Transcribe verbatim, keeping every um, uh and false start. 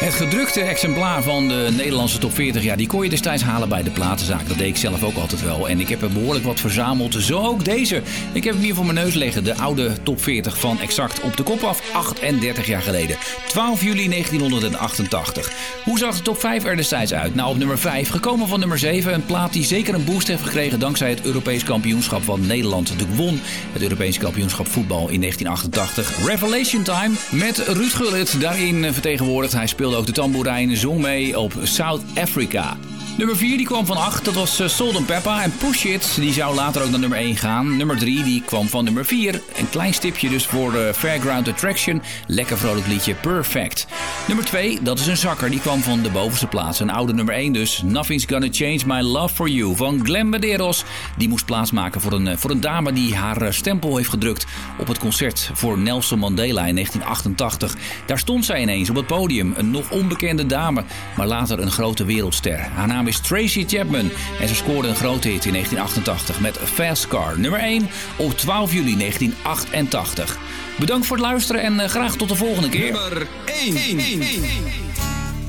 Het gedrukte exemplaar van de Nederlandse top veertig, ja, die kon je destijds halen bij de platenzaak. Dat deed ik zelf ook altijd wel. En ik heb er behoorlijk wat verzameld. Zo ook deze. Ik heb hem hier voor mijn neus liggen. De oude top veertig van Exact op de kop af. achtendertig jaar geleden. twaalf juli negentienhonderdachtachtig. Hoe zag de top vijf er destijds uit? Nou, op nummer vijf, gekomen van nummer zeven. Een plaat die zeker een boost heeft gekregen dankzij het Europees kampioenschap van Nederland. De won het Europees kampioenschap voetbal in negentien achtentachtig. Revelation Time met Ruud Gullit daarin vertegenwoordigd. Hij speelde ook de tamboerijn, zong mee op South Africa. Nummer vier die kwam van acht, dat was Salt and Pepper. En Push It, die zou later ook naar nummer één gaan. Nummer drie die kwam van nummer vier. Een klein stipje dus voor de Fairground Attraction. Lekker vrolijk liedje, Perfect. Nummer twee, dat is een zakker, die kwam van de bovenste plaats. Een oude nummer één dus. Nothing's Gonna Change My Love For You van Glenn Medeiros. Die moest plaatsmaken voor een, voor een dame die haar stempel heeft gedrukt op het concert voor Nelson Mandela in negentien achtentachtig. Daar stond zij ineens op het podium. Een nog onbekende dame, maar later een grote wereldster. Haar naam is Tracy Chapman en ze scoorde een grote hit in negentien achtentachtig met Fast Car. Nummer één op twaalf juli negentien achtentachtig. Bedankt voor het luisteren en uh, graag tot de volgende keer. Nummer één.